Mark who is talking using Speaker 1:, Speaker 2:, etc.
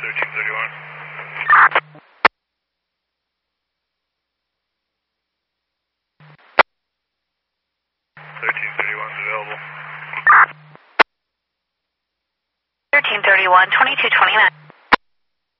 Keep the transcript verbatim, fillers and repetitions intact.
Speaker 1: thirteen thirty-one. thirteen thirty-one is available.
Speaker 2: thirteen thirty-one, twenty-two twenty-nine.